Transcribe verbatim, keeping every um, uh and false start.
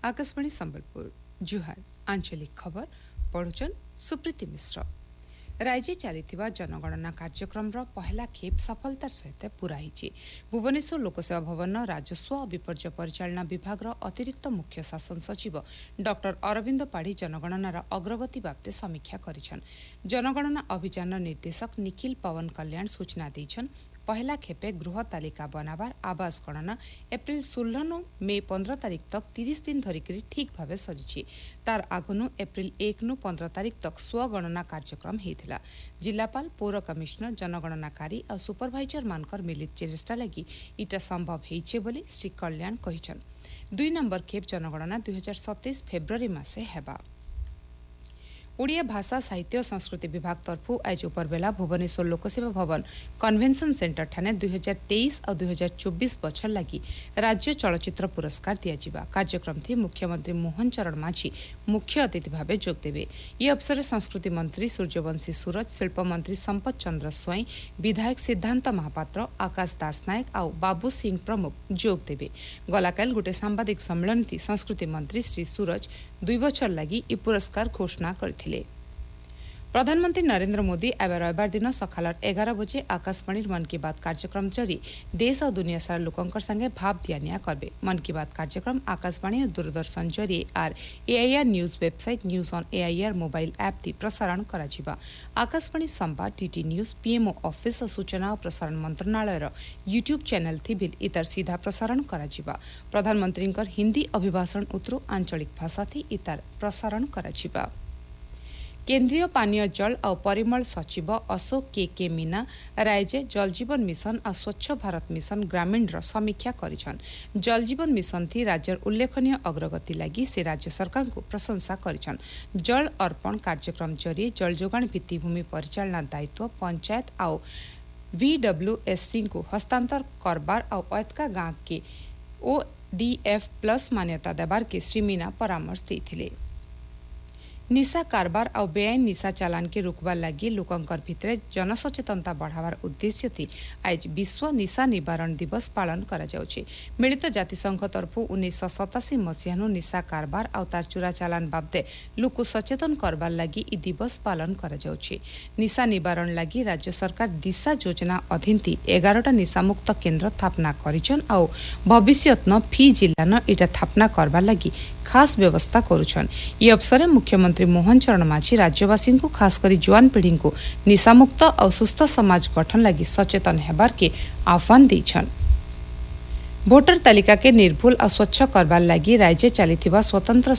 आकाशवाणी संबलपुर जुहार आंचलिक खबर पढ़ुचन सुप्रीति मिश्र। राज्य चली जनगणना कार्यक्रम पहला खेप सफलतार सहित पूरा होईछि। भुवनेश्वर लोकसेवा भवन राजस्व और विपर्य परिचालना विभाग अतिरिक्त मुख्य शासन सचिव डॉक्टर अरविंद पाढ़ी जनगणनार अग्रगति बाबते समीक्षा करिछन। जनगणना अभियान निर्देशक निखिल पवन कल्याण सूचना दैछन। पहला खेपे गृह तालिका बनाबार आवास गणना एप्रिल षोलह नु मे पंद्रह तारिख तक तीस दिन धरिकी ठीक भाव सरी। तार आगनु एप्रिल एक नु पंद्रह तारिख तक स्वगणना कार्यक्रम होता। जिलापाल पौर कमिशनर जनगणनाकारी और सुपरभाइजर मानकर मिलित चेष्टा लगी इटा संभव होइछे बोली श्री कल्याण कहिछन। दुई नंबर खेप जनगणना दुई हजार सतैश फेब्रुआरी मासे हेबा। ओडिया भाषा साहित्य और संस्कृति विभाग तरफु आज उपरबेला भुवनेश्वर लोकसेवा भवन कन्वेंशन सेंटर ठाने दुई हजार तेईस और दुई हजार चौबीस बछर लगी राज्य चलचित्र पुरस्कार दियाजिबा। कार्यक्रम थी मुख्यमंत्री मोहन चरण माझी मुख्य अतिथि भाव जोग देवे। ये अवसर संस्कृति मंत्री सूर्यवंशी सूरज, शिल्प मंत्री संपत चंद्र स्वई, विधायक सिद्धांत महापात्र, आकाश दास नायक और बाबू सिंह प्रमुख जोग देवे। गलाकाल गोटे सांबादिक सम्मेलन थी संस्कृति मंत्री श्री सूरज दुई बछर लगी इ पुरस्कार घोषणा करथिले। प्रधानमंत्री नरेंद्र मोदी एवं रविवार दिन सकाल एगार बजे आकाशवाणी मन की बात कार्यक्रम जरी देश और दुनिया सारा लोकंकर संगे भाव दियानिया करबे। मन की बात कार्यक्रम आकाशवाणी और दूरदर्शन जरिए are AIR news website news on AIR mobile app थी प्रसारण कराजिबा। आकाशवाणी संवाद टीटी न्यूज पीएमओ ऑफिस और सूचना और प्रसारण मंत्रणालय यूट्यूब चैनल थी भी इतर सीधा प्रसारण कराजिबा। प्रधानमंत्री हिंदी अभिभाषण उतरु आंचलिक भाषा थी इतर प्रसारण कराजिबा। केंद्रीय पानीय जल और परिमल सचिव अशोक के के मीना राज्य जल जीवन मिशन और स्वच्छ भारत मिशन ग्रामीण र समीक्षा करिछन। जल जीवन मिशन थी राज्यर उल्लेखनीय अग्रगति लगी से राज्य सरकार को प्रशंसा करिछन। जल अर्पण कार्यक्रम जरिए जल जोगाण भित्तिभूमि परिचालना दायित्व पंचायत और वीडब्ल्यूएससी को हस्तांतर करबार और ऐतका गांव के ओडीएफ प्लस मान्यता देबार के श्री मीना परामर्श देथिले। निशा कारबार और बेआईन निशा चालान के रोकबार लगी लोकंकर भितरे जनसचेतनता बढ़ावार उद्देश्य थी आज विश्व निशा निवारण दिवस पालन करा जाउछे। मिलित जातिसंघ तरफु उन्नीस सौ सतासी मसीहानु निशा कारबार और तार चुरा चालान बाबदे लोक सचेतन करबार लगी इ दिवस पालन करा जाउछे। निशा निवारण लगी राज्य सरकार दिशा योजना अधीन थी एगारटा निशामुक्त केन्द्र स्थापना करिछन और भविष्यत न फी जिल्ला न इटा स्थापना करबार लगी खास व्यवस्था करुछन। ये अवसर मुख्यमंत्री मोहन चरण माझी राज्यवासी को खासकर जुआन पीढ़ी को निशामुक्त और सुस्थ समाज गठन लगी सचेतन हेबार के आह्वान दैछन। भोटर तालिका के निर्भुल और स्वच्छ करबार लगी राज्य चली स्वतंत्र